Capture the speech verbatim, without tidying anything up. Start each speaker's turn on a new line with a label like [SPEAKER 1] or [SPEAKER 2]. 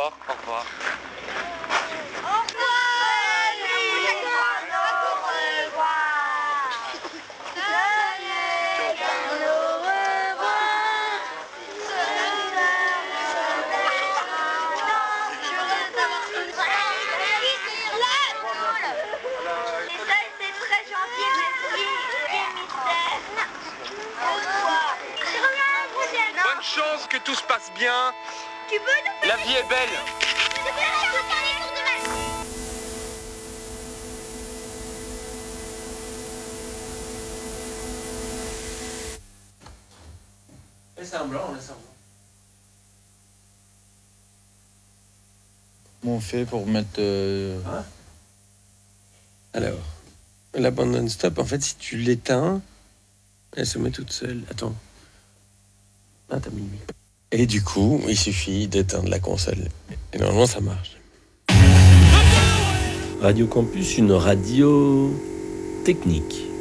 [SPEAKER 1] revoir. Au revoir. Bonne chance, que tout se passe bien.
[SPEAKER 2] Tu peux nous
[SPEAKER 1] La vie est belle.
[SPEAKER 3] Laisse un blanc, laisse un blanc.
[SPEAKER 4] Comment on fait pour mettre... Euh...
[SPEAKER 3] Hein?
[SPEAKER 5] Alors, la bande non-stop, en fait, si tu l'éteins, elle se met toute seule. Attends. Ah, t'as mis le micro. Et du coup, il suffit d'éteindre la console. Et normalement, ça marche.
[SPEAKER 6] Radio Campus, une radio technique.